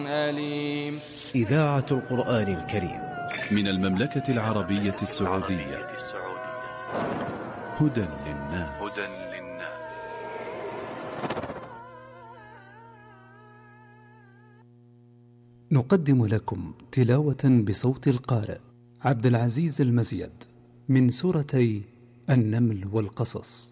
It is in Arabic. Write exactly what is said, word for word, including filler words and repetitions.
أليم. إذاعة القرآن الكريم من المملكة العربية السعودية. هدى للناس. نقدم لكم تلاوة بصوت القارئ عبد العزيز المزيد من سورتي النمل والقصص.